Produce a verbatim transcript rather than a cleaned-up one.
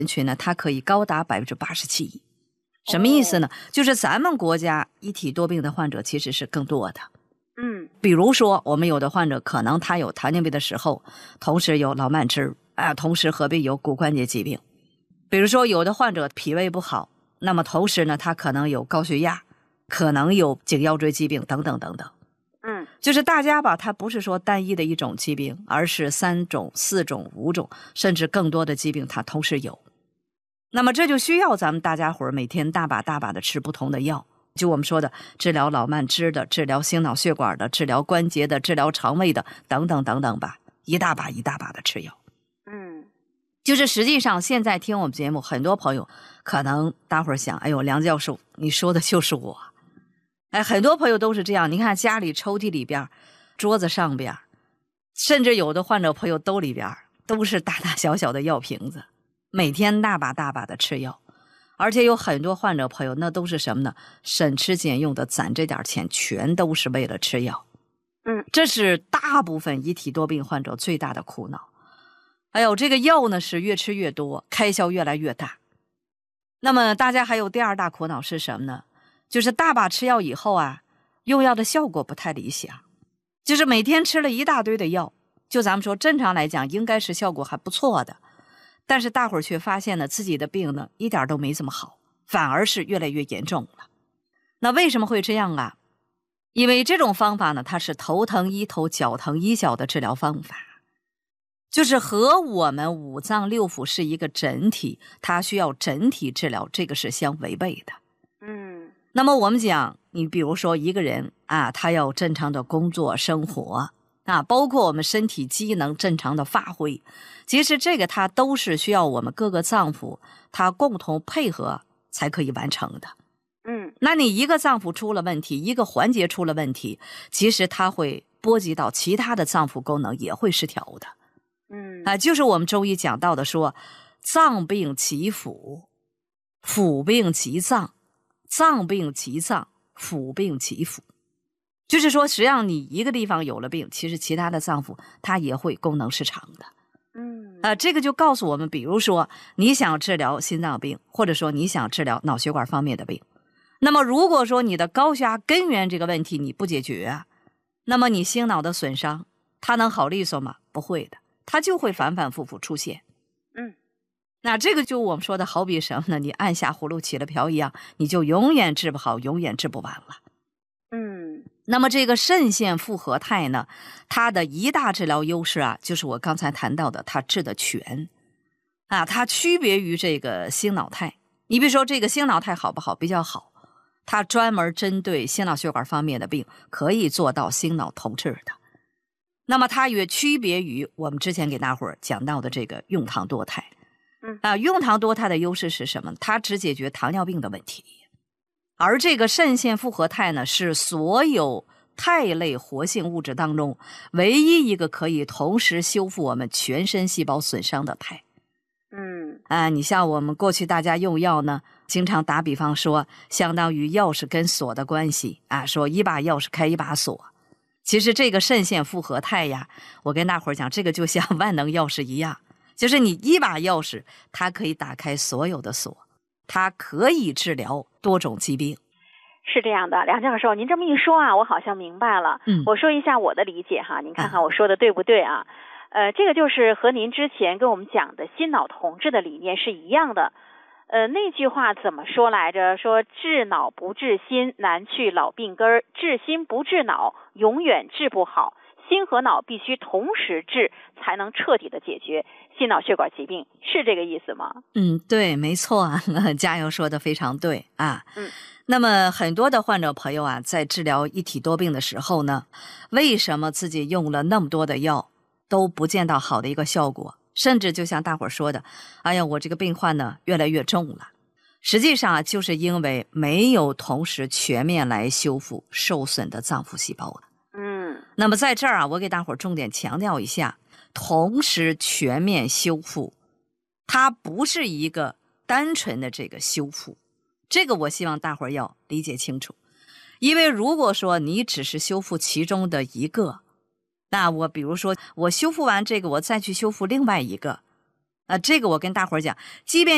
人群呢，它可以高达百分之八十七。什么意思呢？就是咱们国家一体多病的患者其实是更多的。 嗯， 比如说我们有的患者可能他有糖尿病的时候，同时有老慢支啊，同时合并有骨关节疾病。比如说有的患者脾胃不好，那么同时呢，他可能有高血压，可能有颈腰椎疾病等等等等。 嗯， 就是大家吧，它不是说单一的一种疾病，而是三种、四种、五种，甚至更多的疾病它同时有。那么这就需要咱们大家伙儿每天大把大把的吃不同的药，就我们说的治疗老慢支的、治疗心脑血管的、治疗关节的、治疗肠胃的等等等等吧，一大把一大把的吃药。 嗯， 就是实际上现在听我们节目，很多朋友可能大伙儿想，哎呦，梁教授你说的就是我。哎，很多朋友都是这样，你看家里抽屉里边、桌子上边，甚至有的患者朋友兜里边都是大大小小的药瓶子，每天大把大把的吃药。而且有很多患者朋友那都是什么呢？省吃俭用的攒这点钱，全都是为了吃药。 嗯， 这是大部分一体多病患者最大的苦恼。还有这个药呢是越吃越多，开销越来越大。那么大家还有第二大苦恼是什么呢？就是大把吃药以后啊，用药的效果不太理想。就是每天吃了一大堆的药，就咱们说正常来讲应该是效果还不错的，但是大伙儿却发现呢自己的病呢一点都没这么好，反而是越来越严重了。那为什么会这样啊？因为这种方法呢，它是头疼医头脚疼医脚的治疗方法，就是和我们五脏六腑是一个整体，它需要整体治疗，这个是相违背的。 嗯， 那么我们讲，你比如说一个人啊，他要正常的工作生活啊，包括我们身体机能正常的发挥，其实这个它都是需要我们各个脏腑它共同配合才可以完成的。 嗯， 那你一个脏腑出了问题，一个环节出了问题，其实它会波及到其他的脏腑功能，也会失调的。 嗯， 啊，就是我们中医讲到的说，脏病其腑，腑病其脏，脏病其脏，腑病其腑。就是说，实际上你一个地方有了病，其实其他的脏腑它也会功能失常的。 嗯， 呃，这个就告诉我们，比如说你想治疗心脏病，或者说你想治疗脑血管方面的病，那么如果说你的高血压根源这个问题你不解决，那么你心脑的损伤它能好利索吗？不会的，它就会反反复复出现。 嗯， 那这个就我们说的好比什么呢？你按下葫芦起了瓢一样，你就永远治不好，永远治不完了。 嗯， 那么这个肾腺复合肽呢，它的一大治疗优势啊，就是我刚才谈到的，它治的全啊，它区别于这个心脑肽。你比如说这个心脑肽好不好？比较好，它专门针对心脑血管方面的病，可以做到心脑同治的。那么它也区别于我们之前给大伙儿讲到的这个用糖多肽。 嗯啊，用糖多肽的优势是什么？它只解决糖尿病的问题。而这个肾腺复合肽呢，是所有肽类活性物质当中唯一一个可以同时修复我们全身细胞损伤的肽。 嗯， 啊，你像我们过去大家用药呢，经常打比方说，相当于钥匙跟锁的关系啊，说一把钥匙开一把锁。其实这个肾腺复合肽呀，我跟大伙儿讲，这个就像万能钥匙一样，就是你一把钥匙，它可以打开所有的锁，它可以治疗多种疾病。 是这样的，梁教授，您这么一说啊，我好像明白了。 嗯， 我说一下我的理解哈，您看看我说的对不对啊？呃，这个就是和您之前跟我们讲的心脑同治的理念是一样的。呃，那句话怎么说来着？说治脑不治心，难去老病根儿；治心不治脑，永远治不好。心和脑必须同时治，才能彻底的解决心脑血管疾病，是这个意思吗？ 嗯，对，没错啊，加油说的非常对啊。 嗯， 那么很多的患者朋友啊，在治疗一体多病的时候呢，为什么自己用了那么多的药都不见到好的一个效果？甚至就像大伙儿说的，哎呀，我这个病患呢越来越重了。实际上啊，就是因为没有同时全面来修复受损的脏腑细胞了。 嗯， 那么在这儿啊，我给大伙儿重点强调一下，同时全面修复，它不是一个单纯的这个修复，这个我希望大伙儿要理解清楚。因为如果说你只是修复其中的一个，那我比如说我修复完这个，我再去修复另外一个，啊，这个我跟大伙儿讲，即便